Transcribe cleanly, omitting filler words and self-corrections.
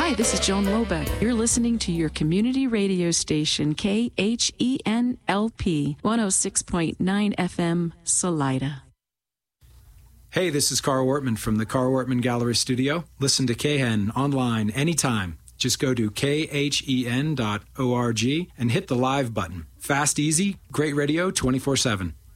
Hi, this is Joan Lobeck. You're listening to your community radio station, KHENLP 106.9 FM, Salida. Hey, this is Carl Wortman from the Carl Wortman Gallery Studio. Listen to KHEN online anytime. Just go to khen.org and hit the live button. Fast, easy, great radio 24/7.